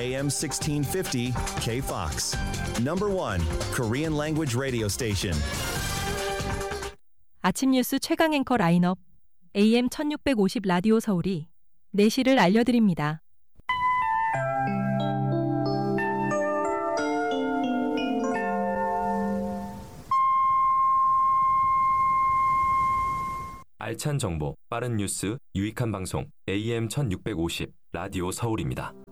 AM 1650 KFOX. Number 1 Korean language radio station. 아침 뉴스 최강 앵커 라인업 AM 1650 라디오 서울이 4시를 알려드립니다. 알찬 정보, 빠른 뉴스, 유익한 방송 AM 1650 라디오 서울입니다.